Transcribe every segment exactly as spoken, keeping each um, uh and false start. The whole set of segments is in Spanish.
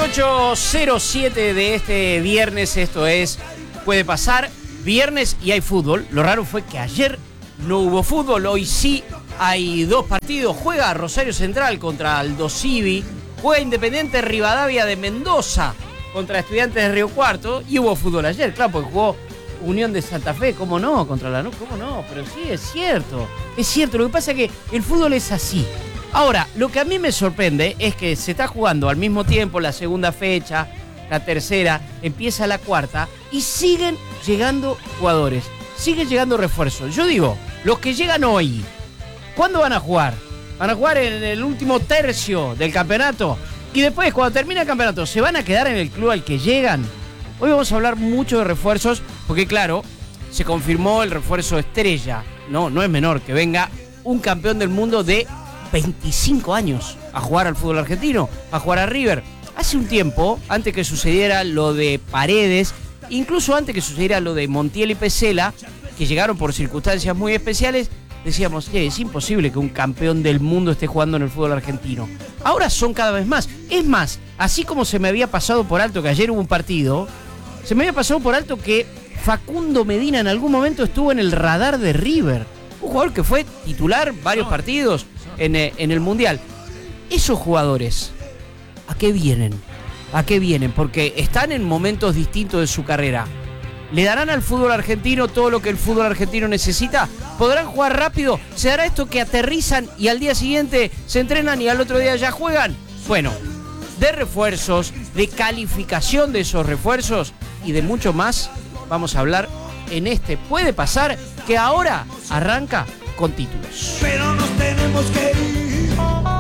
dieciocho cero siete de este viernes, esto es Puede Pasar, viernes y hay fútbol. Lo raro fue que ayer no hubo fútbol, hoy sí hay dos partidos. Juega Rosario Central contra Aldo Civi, juega Independiente Rivadavia de Mendoza contra Estudiantes de Río Cuarto y hubo fútbol ayer, claro, porque jugó Unión de Santa Fe, ¿cómo no? Contra Lanús, ¿cómo no? Pero sí, es cierto, es cierto. Lo que pasa es que el fútbol es así. Ahora, lo que a mí me sorprende es que se está jugando al mismo tiempo la segunda fecha, la tercera, empieza la cuarta y siguen llegando jugadores, siguen llegando refuerzos. Yo digo, los que llegan hoy, ¿cuándo van a jugar? Van a jugar en el último tercio del campeonato y después, cuando termine el campeonato, ¿se van a quedar en el club al que llegan? Hoy vamos a hablar mucho de refuerzos porque, claro, se confirmó el refuerzo estrella. No, no es menor que venga un campeón del mundo de veinticinco años a jugar al fútbol argentino, a jugar a River. Hace un tiempo, antes que sucediera lo de Paredes, incluso antes que sucediera lo de Montiel y Pesela, que llegaron por circunstancias muy especiales, decíamos, eh, es imposible que un campeón del mundo esté jugando en el fútbol argentino. Ahora son cada vez más. Es más, así como se me había pasado por alto que ayer hubo un partido, se me había pasado por alto que Facundo Medina en algún momento estuvo en el radar de River. Un jugador que fue titular varios partidos en, en el Mundial. Esos jugadores, ¿a qué vienen? ¿A qué vienen? Porque están en momentos distintos de su carrera. ¿Le darán al fútbol argentino todo lo que el fútbol argentino necesita? ¿Podrán jugar rápido? ¿Se dará esto que aterrizan y al día siguiente se entrenan y al otro día ya juegan? Bueno, de refuerzos, de calificación de esos refuerzos y de mucho más vamos a hablar en este Puede Pasar, que ahora arranca con títulos. Pero nos tenemos que ir.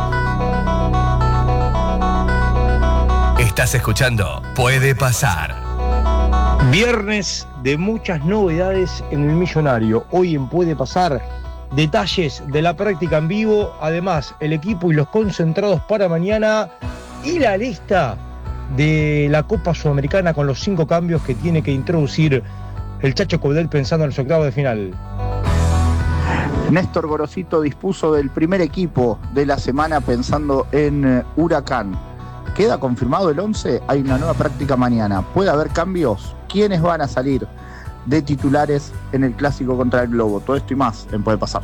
Estás escuchando Puede Pasar. Viernes de muchas novedades en el Millonario. Hoy en Puede Pasar, detalles de la práctica en vivo, además el equipo y los concentrados para mañana y la lista de la Copa Sudamericana con los cinco cambios que tiene que introducir el Chacho Coudet pensando en los octavos de final. Néstor Gorosito dispuso del primer equipo de la semana pensando en Huracán. ¿Queda confirmado el once? Hay una nueva práctica mañana. ¿Puede haber cambios? ¿Quiénes van a salir de titulares en el Clásico contra el Globo? Todo esto y más en Puede Pasar.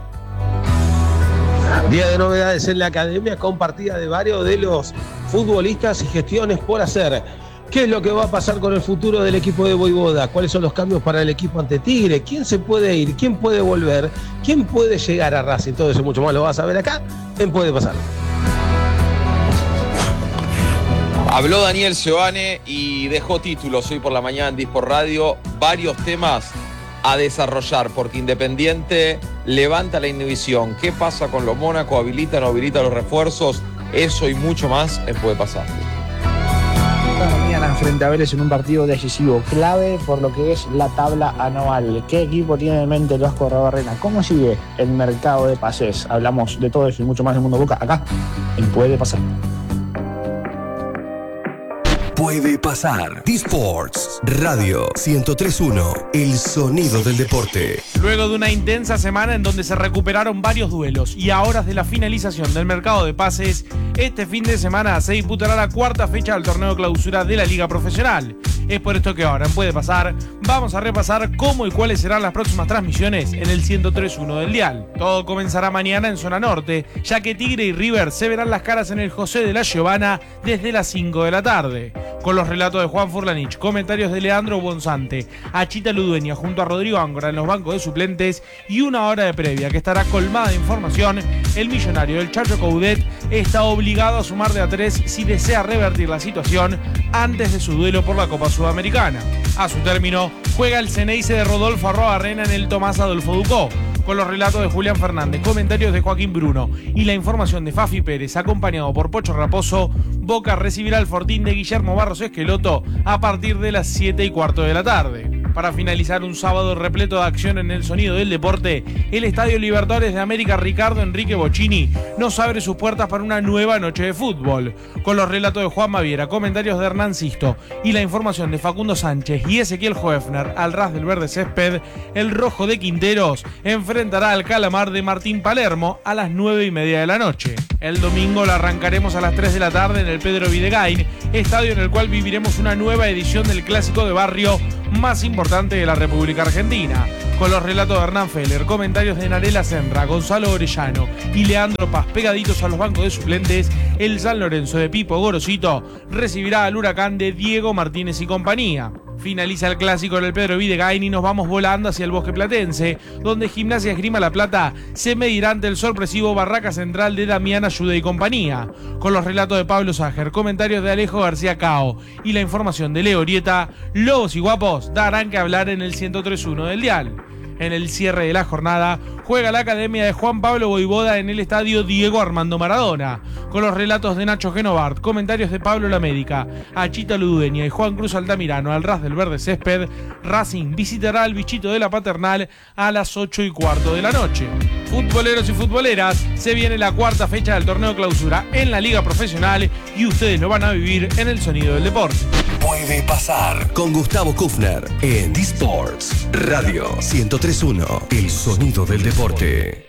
Día de novedades en la academia con partida de varios de los futbolistas y gestiones por hacer. ¿Qué es lo que va a pasar con el futuro del equipo de Voivoda? ¿Cuáles son los cambios para el equipo ante Tigre? ¿Quién se puede ir? ¿Quién puede volver? ¿Quién puede llegar a Racing? Todo eso y mucho más lo vas a ver acá en Puede Pasar. Habló Daniel Seoane y dejó títulos hoy por la mañana en Dispor Radio, varios temas a desarrollar, porque Independiente levanta la inhibición. ¿Qué pasa con los Mónaco? ¿Habilita o no habilita los refuerzos? Eso y mucho más en Puede Pasar. Mañana frente a Vélez en un partido decisivo, clave por lo que es la tabla anual. ¿Qué equipo tiene en mente el Vasco Arbarrena? ¿Cómo sigue el mercado de pases? Hablamos de todo eso y mucho más del Mundo Boca acá en Puede Pasar. Puede Pasar. Disports Radio ciento tres punto uno. El sonido del deporte. Luego de una intensa semana en donde se recuperaron varios duelos y a horas de la finalización del mercado de pases, este fin de semana se disputará la cuarta fecha del torneo de clausura de la Liga Profesional. Es por esto que ahora en Puede Pasar vamos a repasar cómo y cuáles serán las próximas transmisiones en el ciento tres punto uno del dial. Todo comenzará mañana en zona norte, ya que Tigre y River se verán las caras en el José de la Giovana desde las cinco de la tarde. Con los relatos de Juan Furlanich, comentarios de Leandro Bonzante, Achita Ludueña junto a Rodrigo Ángora en los bancos de suplentes y una hora de previa que estará colmada de información, el millonario del Chacho Coudet está obligado a sumar de a tres si desea revertir la situación antes de su duelo por la Copa Sudamericana. A su término, juega el Ceneice de Rodolfo Arrobarrena en el Tomás Adolfo Ducó. Con los relatos de Julián Fernández, comentarios de Joaquín Bruno y la información de Fafi Pérez, acompañado por Pocho Raposo, Boca recibirá el Fortín de Guillermo Barros Esqueloto a partir de las siete y cuarto de la tarde. Para finalizar un sábado repleto de acción en el sonido del deporte, el Estadio Libertadores de América Ricardo Enrique Bocchini nos abre sus puertas para una nueva noche de fútbol. Con los relatos de Juan Maviera, comentarios de Hernán Sisto y la información de Facundo Sánchez y Ezequiel Hoefner al ras del verde césped, el rojo de Quinteros enfrentará al Calamar de Martín Palermo a las nueve y media de la noche. El domingo la arrancaremos a las tres de la tarde en el Pedro Videgain, estadio en el cual viviremos una nueva edición del clásico de barrio más importante de la República Argentina. Con los relatos de Hernán Feller, comentarios de Narela Senra, Gonzalo Orellano y Leandro Paz pegaditos a los bancos de suplentes, el San Lorenzo de Pipo Gorosito recibirá al Huracán de Diego Martínez y compañía. Finaliza el clásico en el Pedro Videgain y nos vamos volando hacia el Bosque Platense, donde Gimnasia Esgrima La Plata se medirá ante el sorpresivo Barraca Central de Damián Ayuda y compañía. Con los relatos de Pablo Ságer, comentarios de Alejo García Cao y la información de Leo Orieta, Lobos y Guapos darán que hablar en el ciento tres punto uno del dial. En el cierre de la jornada, juega la Academia de Juan Pablo Voivoda en el estadio Diego Armando Maradona. Con los relatos de Nacho Genovart, comentarios de Pablo Lamérica, Achita Ludueña y Juan Cruz Altamirano al ras del verde césped, Racing visitará al bichito de la Paternal a las ocho y cuarto de la noche. Futboleros y futboleras, se viene la cuarta fecha del torneo clausura en la Liga Profesional y ustedes lo van a vivir en el sonido del deporte. Puede pasar con Gustavo Kufner en D-Sports Radio ciento tres punto uno, el sonido del deporte.